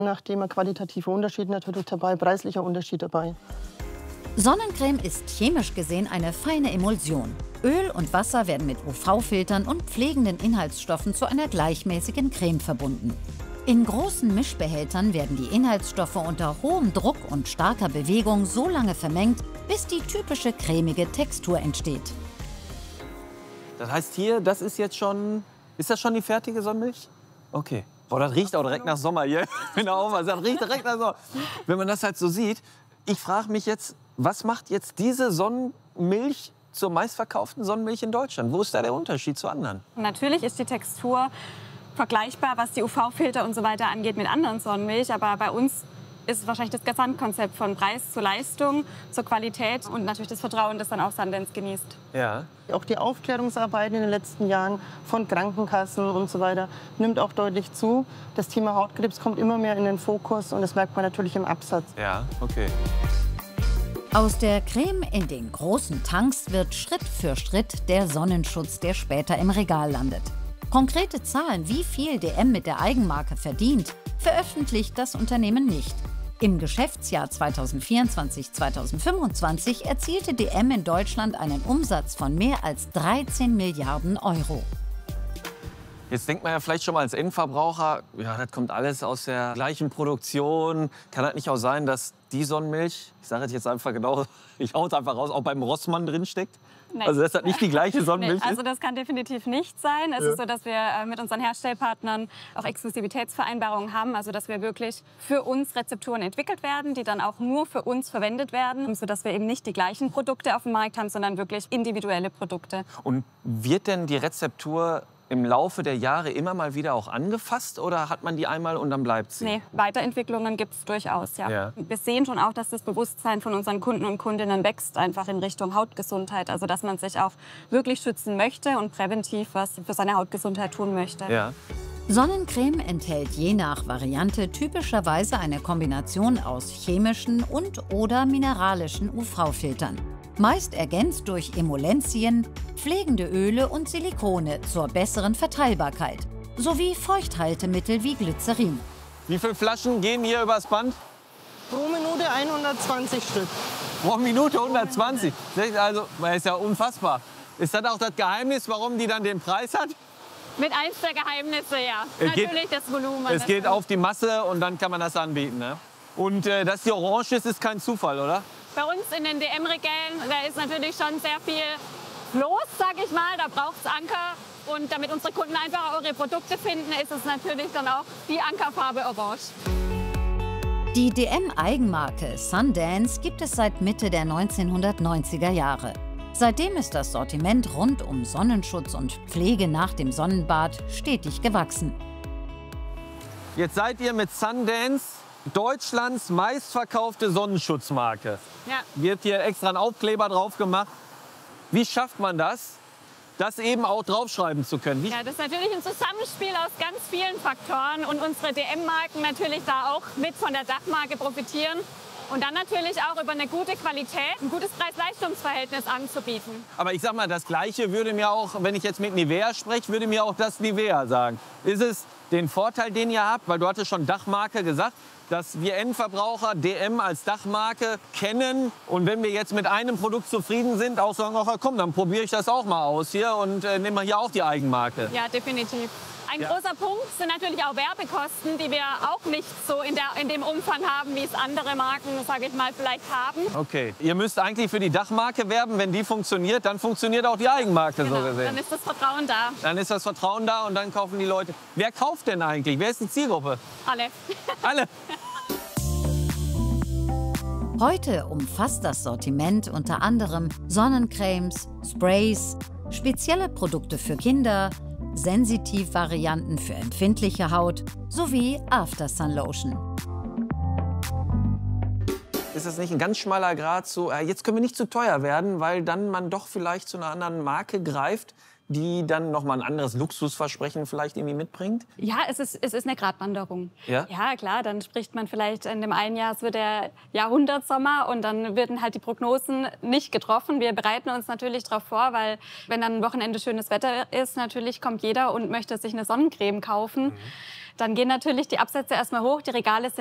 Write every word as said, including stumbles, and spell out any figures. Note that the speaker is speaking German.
Nachdem ein qualitativer Unterschied natürlich dabei, preislicher Unterschied dabei. Sonnencreme ist chemisch gesehen eine feine Emulsion. Öl und Wasser werden mit U V-Filtern und pflegenden Inhaltsstoffen zu einer gleichmäßigen Creme verbunden. In großen Mischbehältern werden die Inhaltsstoffe unter hohem Druck und starker Bewegung so lange vermengt, bis die typische cremige Textur entsteht. Das heißt hier, das ist jetzt schon, ist das schon die fertige Sonnenmilch? Okay. Boah, das riecht auch direkt nach Sommer hier. Genau, das riecht direkt nach Sommer. Wenn man das halt so sieht, ich frage mich jetzt, was macht jetzt diese Sonnenmilch zur meistverkauften Sonnenmilch in Deutschland? Wo ist da der Unterschied zu anderen? Natürlich ist die Textur vergleichbar, was die U V-Filter und so weiter angeht, mit anderen Sonnenmilch. Aber bei uns ist wahrscheinlich das Gesamtkonzept von Preis zu Leistung, zur Qualität und natürlich das Vertrauen, das dann auch Sundance genießt. Ja. Auch die Aufklärungsarbeit in den letzten Jahren von Krankenkassen und so weiter nimmt auch deutlich zu. Das Thema Hautkrebs kommt immer mehr in den Fokus und das merkt man natürlich im Absatz. Ja, okay. Aus der Creme in den großen Tanks wird Schritt für Schritt der Sonnenschutz, der später im Regal landet. Konkrete Zahlen, wie viel D M mit der Eigenmarke verdient, veröffentlicht das Unternehmen nicht. Im Geschäftsjahr zweitausendvierundzwanzig zweitausendfünfundzwanzig erzielte D M in Deutschland einen Umsatz von mehr als dreizehn Milliarden Euro. Jetzt denkt man ja vielleicht schon mal als Endverbraucher, ja, das kommt alles aus der gleichen Produktion. Kann das nicht auch sein, dass die Sonnenmilch, ich sage es jetzt einfach genau, ich hau es einfach raus, auch beim Rossmann drin steckt? Nee. Also dass das nicht die gleiche Sonnenmilch nee, also das kann definitiv nicht sein. Es Ja. ist so, dass wir äh, mit unseren Herstellpartnern auch Exklusivitätsvereinbarungen haben. Also dass wir wirklich für uns Rezepturen entwickelt werden, die dann auch nur für uns verwendet werden. Sodass wir eben nicht die gleichen Produkte auf dem Markt haben, sondern wirklich individuelle Produkte. Und wird denn die Rezeptur im Laufe der Jahre immer mal wieder auch angefasst oder hat man die einmal und dann bleibt sie? Nee, Weiterentwicklungen gibt es durchaus, ja. Ja. Wir sehen schon auch, dass das Bewusstsein von unseren Kunden und Kundinnen wächst, einfach in Richtung Hautgesundheit. Also dass man sich auch wirklich schützen möchte und präventiv was für seine Hautgesundheit tun möchte. Ja. Sonnencreme enthält je nach Variante typischerweise eine Kombination aus chemischen und/oder mineralischen U V-Filtern. Meist ergänzt durch Emulsien, pflegende Öle und Silikone zur besseren Verteilbarkeit, sowie Feuchthaltemittel wie Glycerin. Wie viele Flaschen gehen hier übers Band? Pro Minute hundertzwanzig Stück. Pro Minute hundertzwanzig. Also, das ist ja unfassbar. Ist das auch das Geheimnis, warum die dann den Preis hat? Mit eins der Geheimnisse, ja. Es Natürlich geht, das Volumen. Es das geht auf die Masse und dann kann man das anbieten. Ne? Und äh, dass die orange ist, ist kein Zufall, oder? Bei uns in den D M-Regalen, da ist natürlich schon sehr viel los, sag ich mal. Da braucht es Anker. Und damit unsere Kunden einfach auch ihre Produkte finden, ist es natürlich dann auch die Ankerfarbe orange. Die D M-Eigenmarke Sundance gibt es seit Mitte der neunzehnhundertneunziger Jahre. Seitdem ist das Sortiment rund um Sonnenschutz und Pflege nach dem Sonnenbad stetig gewachsen. Jetzt seid ihr mit Sundance Deutschlands meistverkaufte Sonnenschutzmarke. Ja. Wird hier extra ein Aufkleber drauf gemacht. Wie schafft man das, das eben auch draufschreiben zu können? Wie Ja, das ist natürlich ein Zusammenspiel aus ganz vielen Faktoren und unsere D M-Marken natürlich da auch mit von der Dachmarke profitieren. Und dann natürlich auch über eine gute Qualität, ein gutes Preis-Leistungs-Verhältnis anzubieten. Aber ich sag mal, das Gleiche würde mir auch, wenn ich jetzt mit Nivea spreche, würde mir auch das Nivea sagen. Ist es den Vorteil, den ihr habt, weil du hattest schon Dachmarke gesagt, dass wir Endverbraucher D M als Dachmarke kennen und wenn wir jetzt mit einem Produkt zufrieden sind, auch sagen, ach komm, dann probiere ich das auch mal aus hier und äh, nehmen wir hier auch die Eigenmarke. Ja, definitiv. Ein Ja. großer Punkt sind natürlich auch Werbekosten, die wir auch nicht so in, der, in dem Umfang haben, wie es andere Marken, sage ich mal, vielleicht haben. Okay, ihr müsst eigentlich für die Dachmarke werben. Wenn die funktioniert, dann funktioniert auch die Eigenmarke Genau, so gesehen. dann ist das Vertrauen da. Dann ist das Vertrauen da und dann kaufen die Leute. Wer kauft denn eigentlich? Wer ist die Zielgruppe? Alle. Alle. Heute umfasst das Sortiment unter anderem Sonnencremes, Sprays, spezielle Produkte für Kinder, Sensitivvarianten für empfindliche Haut sowie After-Sun-Lotion. Ist das nicht ein ganz schmaler Grad zu, äh, jetzt können wir nicht zu teuer werden, weil dann man doch vielleicht zu einer anderen Marke greift, die dann noch mal ein anderes Luxusversprechen vielleicht irgendwie mitbringt? Ja, es ist, es ist eine Gratwanderung. Ja? Ja, klar, dann spricht man vielleicht in dem einen Jahr, es wird der Jahrhundertsommer und dann werden halt die Prognosen nicht getroffen. Wir bereiten uns natürlich darauf vor, weil wenn dann ein Wochenende schönes Wetter ist, natürlich kommt jeder und möchte sich eine Sonnencreme kaufen. Mhm. dann gehen natürlich die Absätze erstmal hoch, die Regale sind